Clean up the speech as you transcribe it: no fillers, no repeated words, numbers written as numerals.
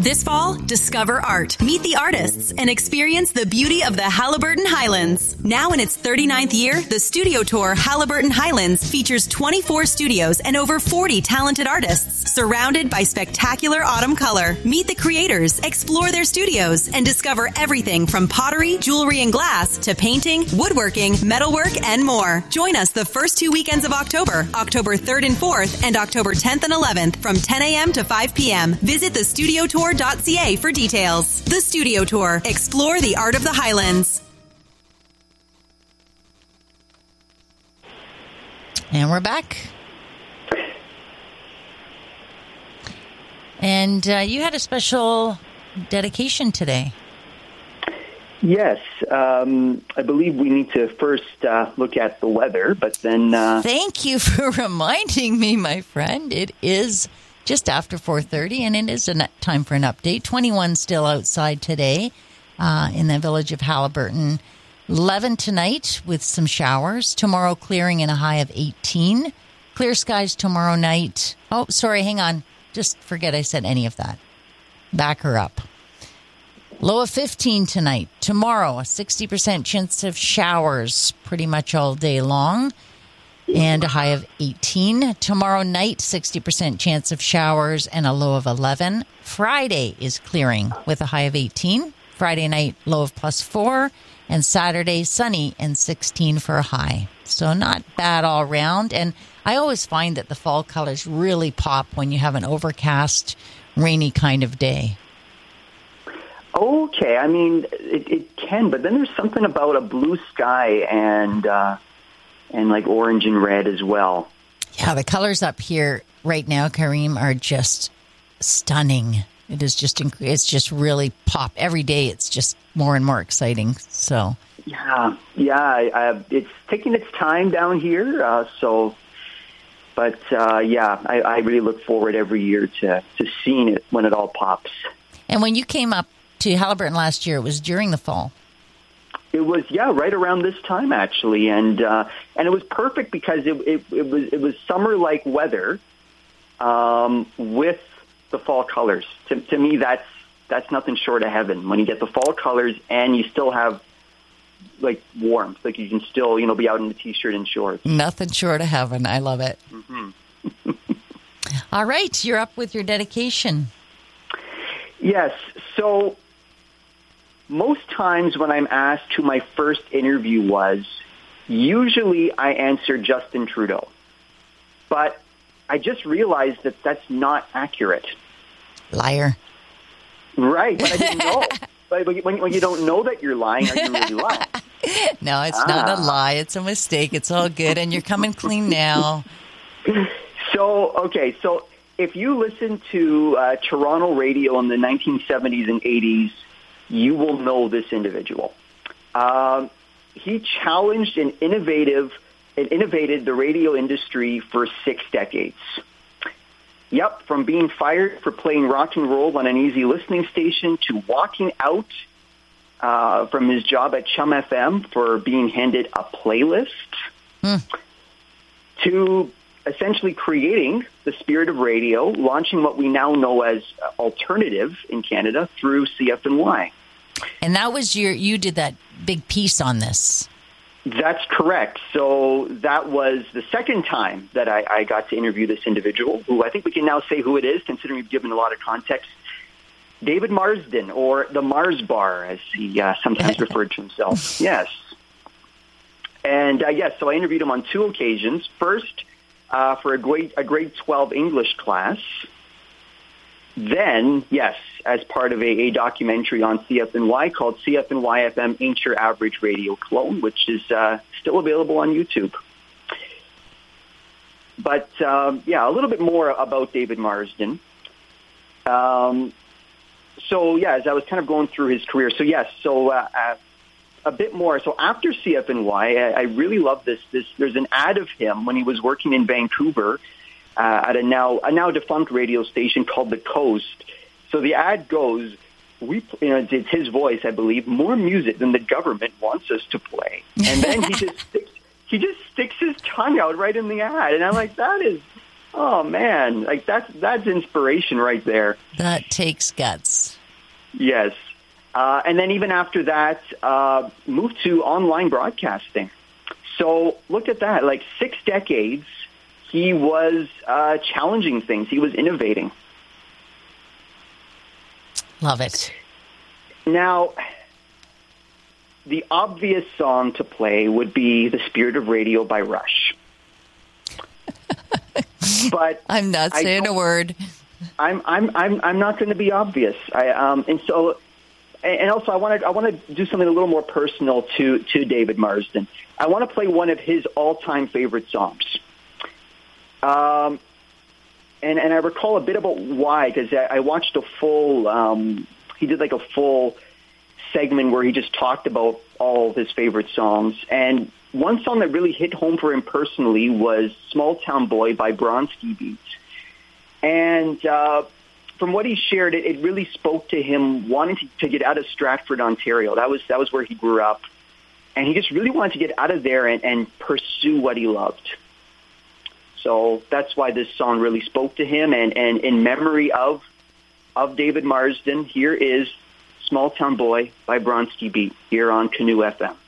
This fall, discover art, meet the artists, and experience the beauty of the Haliburton Highlands. Now in its 39th year, the Studio Tour Haliburton Highlands features 24 studios and over 40 talented artists, surrounded by spectacular autumn color. Meet the creators, explore their studios, and discover everything from pottery, jewelry and glass, to painting, woodworking, metalwork, and more. Join us the first 2 weekends of October 3rd and 4th, and October 10th and 11th from 10 a.m. to 5 p.m. Visit thestudiotour.ca for details. The Studio Tour. Explore the art of the Highlands. And we're back. And you had a special dedication today. Yes. I believe we need to first look at the weather, but then... Thank you for reminding me, my friend. It is just after 4:30, and it is time for an update. 21 still outside today in the village of Haliburton. 11 tonight with some showers. Tomorrow clearing and a high of 18. Clear skies tomorrow night. Oh, sorry, hang on. Just forget I said any of that. Back her up. Low of 15 tonight. Tomorrow, a 60% chance of showers pretty much all day long. And a high of 18. Tomorrow night, 60% chance of showers and a low of 11. Friday is clearing with a high of 18. Friday night, low of +4. And Saturday, sunny and 16 for a high. So not bad all around. And I always find that the fall colors really pop when you have an overcast, rainy kind of day. Okay, I mean, it can, but then there's something about a blue sky and like orange and red as well. Yeah, the colors up here right now, Kareem, are just stunning. It's just really pop. Every day it's just more and more exciting. So yeah, it's taking its time down here. I really look forward every year to seeing it when it all pops. And when you came up to Haliburton last year, it was during the fall. It was, right around this time, actually. And it was perfect because it was summer-like weather with the fall colors. To me, that's nothing short of heaven. When you get the fall colors and you still have, like, warmth. Like, you can still, be out in the T-shirt and shorts. Nothing short of heaven. I love it. Mm-hmm. All right. You're up with your dedication. Yes. So... most times when I'm asked who my first interview was, usually I answer Justin Trudeau. But I just realized that that's not accurate. Liar. Right, but I didn't know. But when you don't know that you're lying, are you really lying? No, it's not a lie. It's a mistake. It's all good, and you're coming clean now. So if you listen to Toronto radio in the 1970s and 80s, you will know this individual. He challenged and innovated the radio industry for 6 decades. Yep, from being fired for playing rock and roll on an easy listening station to walking out from his job at Chum FM for being handed a playlist to essentially creating the spirit of radio, launching what we now know as alternative in Canada through CFNY. And that was you did that big piece on this. That's correct. So that was the second time that I got to interview this individual, who I think we can now say who it is, considering we've given a lot of context. David Marsden, or the Mars Bar, as he sometimes referred to himself. Yes. And so I interviewed him on 2 occasions. First, for a grade 12 English class. Then, yes, as part of a documentary on CFNY called CFNY FM Ain't Your Average Radio Clone, which is still available on YouTube. But, a little bit more about David Marsden. As I was kind of going through his career. A bit more. So after CFNY, I really love this. There's an ad of him when he was working in Vancouver at a now defunct radio station called The Coast. So the ad goes, it's his voice, I believe, more music than the government wants us to play. And then he just sticks his tongue out right in the ad. And I'm like, that Oh, man. Like, that's inspiration right there. That takes guts. Yes. And then even after that, moved to online broadcasting. So look at that. Like 6 decades, he was challenging things. He was innovating. Love it. Now, the obvious song to play would be "The Spirit of Radio" by Rush. But I'm not saying a word. I'm not going to be obvious. And also I want to do something a little more personal to David Marsden. I want to play one of his all-time favorite songs. And I recall a bit about why, because I watched a full. He did like a full segment where he just talked about all of his favorite songs. And one song that really hit home for him personally was "Small Town Boy" by Bronski Beat. And from what he shared, it really spoke to him wanting to get out of Stratford, Ontario. That was where he grew up. And he just really wanted to get out of there and pursue what he loved. So that's why this song really spoke to him. And in memory of David Marsden, here is "Small Town Boy" by Bronski Beat here on Canoe FM.